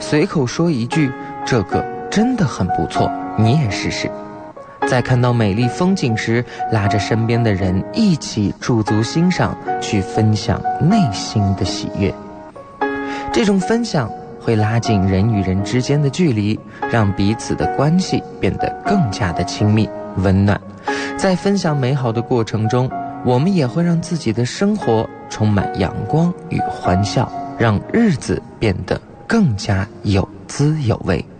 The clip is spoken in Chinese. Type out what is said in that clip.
随口说一句这个真的很不错，你也试试。在看到美丽风景时，拉着身边的人一起驻足欣赏，去分享内心的喜悦。这种分享会拉近人与人之间的距离，让彼此的关系变得更加的亲密温暖。在分享美好的过程中，我们也会让自己的生活充满阳光与欢笑，让日子变得更加有滋有味。